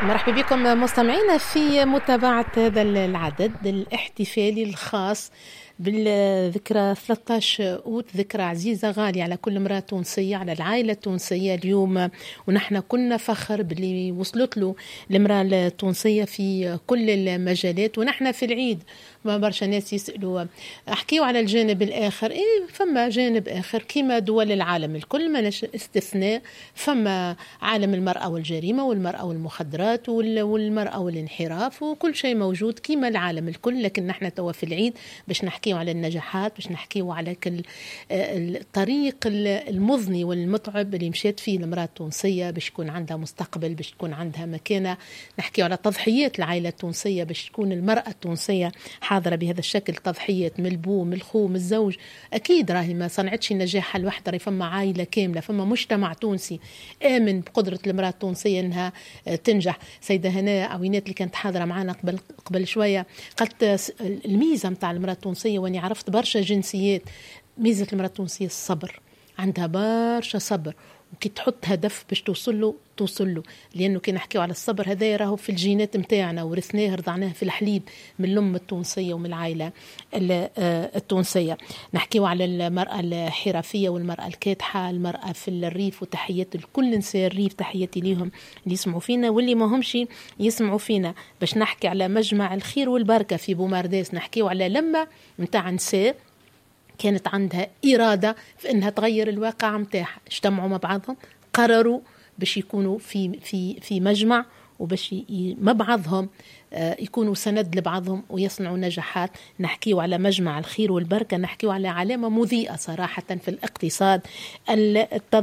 مرحبا بكم مستمعينا في متابعة هذا العدد الاحتفالي الخاص بالذكرى 13 أوت، ذكرى عزيزة غالية على كل امرأة تونسية، على العائلة التونسية اليوم. ونحن كنا فخر باللي وصلت له المرأة التونسية في كل المجالات. ونحن في العيد ما برشا ناس يسألوا أحكيوا على الجانب الآخر. فما جانب آخر كما دول العالم الكل ما استثناء، فما عالم المرأة والجريمة والمرأة والمخدرات والمرأة والانحراف وكل شيء موجود كما العالم الكل. لكن نحن توا في العيد باش نحكيوا على النجاحات، باش نحكيوا على كل الطريق المضني والمتعب اللي مشيت فيه المرأة التونسية باش يكون عندها مستقبل، باش تكون عندها مكانة. نحكيوا على تضحيات العائلة التونسية باش تكون المرأة التونسية حاضرة بهذا الشكل، تضحية من البو من الخو من الزوج. أكيد راهي ما صنعتش النجاح الوحدة، راهي فما عائلة كاملة، فما مجتمع تونسي آمن بقدرة المرأة التونسية أنها تنجح. سيدة هناء عوينات اللي كانت حاضرة معنا قبل شوية قالت الميزة متاع المرأة التونسية، واني عرفت برشا جنسيات، ميزة المرأة التونسية الصبر، عندها برشا صبر، وكي تحط هدف باش توصل له. لأنه كي نحكيو على الصبر هذا راهو في الجينات متاعنا، ورثناه رضعناه في الحليب من الأم التونسية ومن العائلة التونسية. نحكيو على المرأة الحرفية والمرأة الكادحة، المرأة في الريف، وتحيات لكل نساء الريف، تحياتي ليهم اللي يسمعوا فينا واللي ما همش يسمعوا فينا. باش نحكي على مجمع الخير والبركة في بومارداس، نحكيو على لما متاع نساء كانت عندها إرادة في أنها تغير الواقع متاعها، اجتمعوا مع بعضهم، قرروا باش يكونوا في مجمع، وباش مع بعضهم يكونوا سند لبعضهم ويصنعوا نجاحات. نحكيو على مجمع الخير والبركة، نحكيو على علامة مضيئة صراحة في الاقتصاد